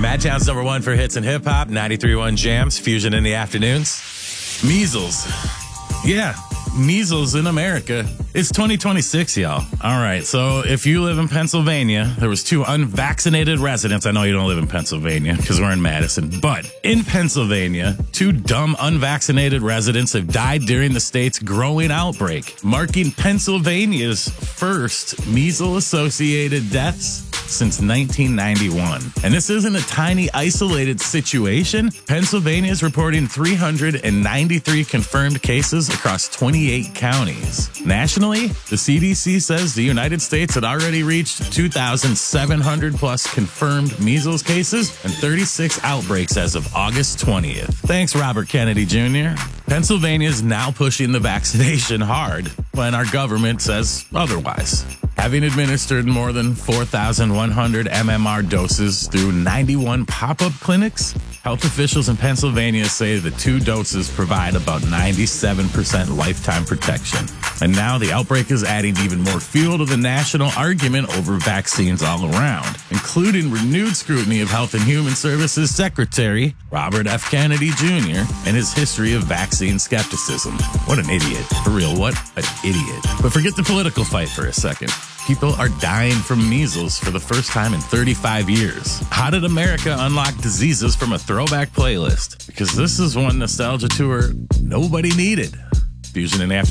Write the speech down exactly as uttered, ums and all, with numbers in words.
Madtown's number one for hits and hip hop, ninety-three point one Jams, Fusion in the afternoons. Measles. Yeah, measles in America. It's twenty twenty-six, y'all. All right, so if you live in Pennsylvania, there was two unvaccinated residents. I know you don't live in Pennsylvania because we're in Madison, but in Pennsylvania, two dumb unvaccinated residents have died during the state's growing outbreak, marking Pennsylvania's first measles-associated deaths since nineteen ninety-one. And this isn't a tiny isolated situation. Pennsylvania is reporting three hundred ninety-three confirmed cases across twenty-eight counties. Nationally, the C D C says the United States had already reached two thousand seven hundred plus confirmed measles cases and thirty-six outbreaks as of August twentieth. Thanks, Robert Kennedy Junior Pennsylvania is now pushing the vaccination hard when our government says otherwise. Having administered more than four thousand one hundred M M R doses through ninety-one pop-up clinics, health officials in Pennsylvania say the two doses provide about ninety-seven percent lifetime protection. And now the outbreak is adding even more fuel to the national argument over vaccines all around, including renewed scrutiny of Health and Human Services Secretary Robert F. Kennedy Junior and his history of vaccine skepticism. What an idiot. For real, what an idiot. But forget the political fight for a second. People are dying from measles for the first time in thirty-five years. How did America unlock diseases from a throwback playlist? Because this is one nostalgia tour nobody needed. Fusion in the afternoon.